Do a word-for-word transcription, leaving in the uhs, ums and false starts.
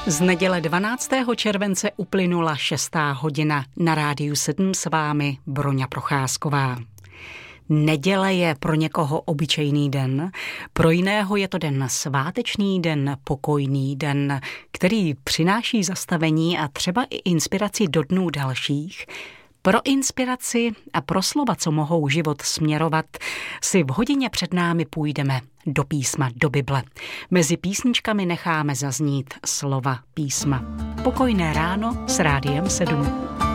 Z neděle dvanáctého července uplynula šestá hodina. Na Rádiu sedm s vámi Broňa Procházková. Neděle je pro někoho obyčejný den, pro jiného je to den svátečný, den pokojný, den, který přináší zastavení a třeba i inspiraci do dnů dalších. Pro inspiraci a pro slova, co mohou život směrovat, si v hodině před námi půjdeme do písma, do Bible. Mezi písničkami necháme zaznít slova písma. Pokojné ráno s Rádiem sedm.